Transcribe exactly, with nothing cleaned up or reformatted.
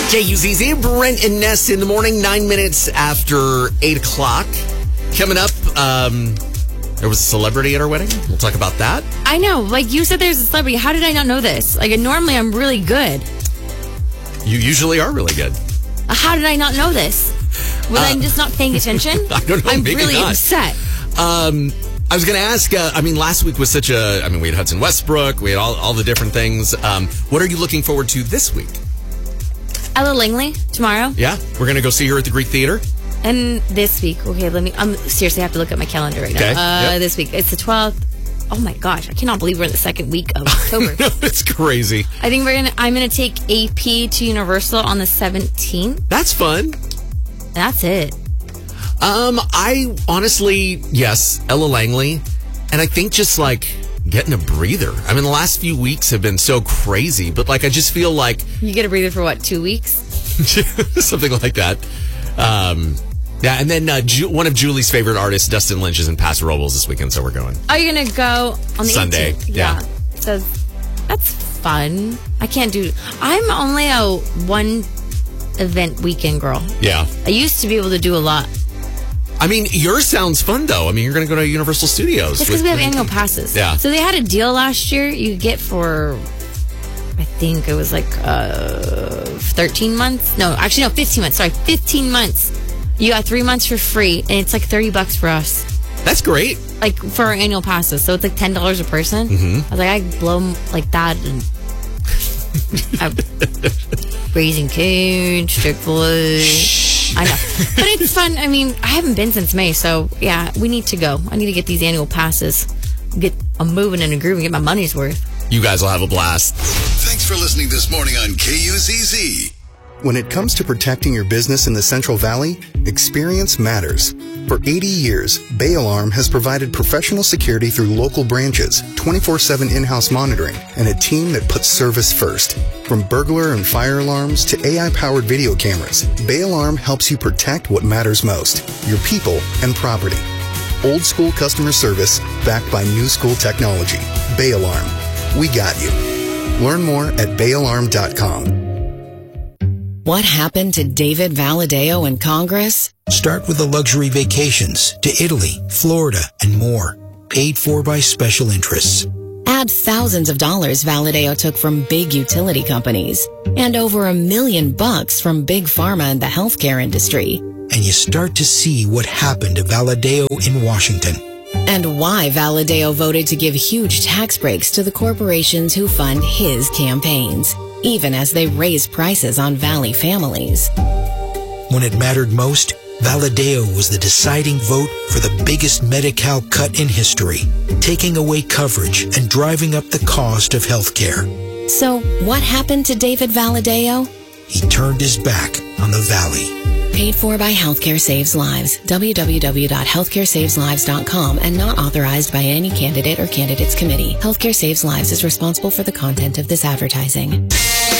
K U Z Z, Brent and Ness in the morning, nine minutes after eight o'clock. Coming up, um, there was a celebrity at our wedding. We'll talk about that. I know. Like, you said there's a celebrity. How did I not know this? Like, normally I'm really good. You usually are really good. How did I not know this? Was uh, I just not paying attention? I don't know. I'm maybe really not. upset. Um, I was going to ask, uh, I mean, last week was such a, I mean, we had Hudson Westbrook. We had all, all the different things. Um, what are you looking forward to this week? Ella Langley tomorrow. Yeah, we're going to go see her at the Greek Theater. And this week, okay, let me, um, seriously, I have to look at my calendar right now. Okay. Uh, yep. This week, it's the twelfth. Oh my gosh, I cannot believe we're in the second week of October. No, it's crazy. I think we're gonna, I'm going to take A P to Universal on the seventeenth. That's fun. That's it. Um, I honestly, yes, Ella Langley. And I think just like getting a breather. I mean, the last few weeks have been so crazy, but like, I just feel like. You get a breather for what, two weeks? Something like that. Um, yeah, and then uh, Ju- one of Julie's favorite artists, Dustin Lynch, is in Paso Robles this weekend, so we're going. Are you going to go on the Sunday? eighteenth? Yeah. yeah. So that's fun. I can't do. I'm only a one event weekend girl. Yeah. I used to be able to do a lot. I mean, yours sounds fun, though. I mean, you're going to go to Universal Studios. It's because we have annual passes. Yeah. So they had a deal last year. You get for, I think it was like uh, thirteen months. No, actually, no, fifteen months. Sorry, fifteen months. You got three months for free, and it's like thirty bucks for us. That's great. Like for our annual passes. So it's like ten dollars a person. Mm-hmm. I was like, I blow them like that. And I'm raising kids, Chick-fil-A. I know. But it's fun. I mean, I haven't been since May, so yeah, we need to go. I need to get these annual passes. Get I'm moving and a groove and get my money's worth. You guys will have a blast. Thanks for listening this morning on K U Z Z. When it comes to protecting your business in the Central Valley, experience matters. For eighty years, Bay Alarm has provided professional security through local branches, twenty-four seven in-house monitoring, and a team that puts service first. From burglar and fire alarms to A I-powered video cameras, Bay Alarm helps you protect what matters most, your people and property. Old school customer service backed by new school technology. Bay Alarm. We got you. Learn more at bay alarm dot com. What happened to David Valadeo in Congress? Start with the luxury vacations to Italy, Florida, and more. Paid for by special interests. Add thousands of dollars Valadeo took from big utility companies and over a million bucks from big pharma and the healthcare industry. And you start to see what happened to Valadeo in Washington. And why Valadeo voted to give huge tax breaks to the corporations who fund his campaigns, even as they raise prices on Valley families. When it mattered most, Valadeo was the deciding vote for the biggest Medi-Cal cut in history, taking away coverage and driving up the cost of health care. So what happened to David Valadeo? He turned his back on the Valley. Paid for by Healthcare Saves Lives. w w w dot healthcare saves lives dot com and not authorized by any candidate or candidates committee. Healthcare Saves Lives is responsible for the content of this advertising.